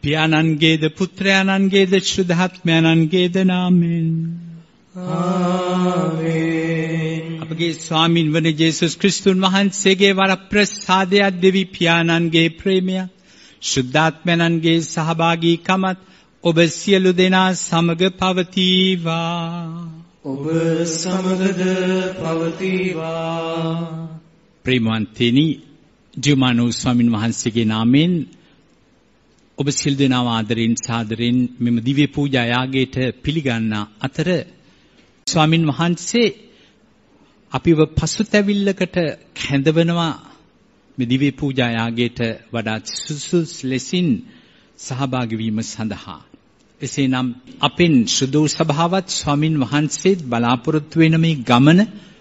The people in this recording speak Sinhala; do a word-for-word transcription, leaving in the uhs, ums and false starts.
පියාණන්ගේද පුත්‍රයාණන්ගේද ශුද්ධාත්මයන්ගේද නාමයෙන් ආමේන්. අපගේ ස්වාමින් වන ජේසුස් ක්‍රිස්තුන් වහන්සේගේ වරප්‍රසාදයක් දෙවි පියාණන්ගේ ප්‍රේමයක් ශුද්ධාත්මයන්ගේ සහභාගීකමත් ඔබ සියලු දෙනා සමග පවතිවා. ඔබ සමගද පවතිවා. ප්‍රේමවන්තනි, ජීවමානව ස්වාමින් වහන්සේගේ නාමයෙන් ඔබ සියලු දෙනාව ආදරෙන් සාදරෙන් මෙම දිව්‍ය පූජා යාගයට පිළිගන්නා අතර ස්වාමින් වහන්සේ අපිව පසුතැවිල්ලකට කැඳවනවා මේ දිව්‍ය පූජා යාගයට වඩාත් සුසුස් ලෙසින් සහභාගී වීම සඳහා. එසේනම් අපෙන් සුදු සභාවත් ස්වාමින් වහන්සේත් බලාපොරොත්තු වෙන මේ ගමන